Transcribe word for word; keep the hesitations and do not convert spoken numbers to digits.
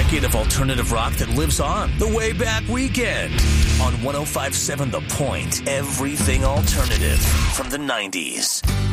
decade of alternative rock that lives on. The Way Back Weekend on one oh five point seven The Point. Everything alternative from the nineties.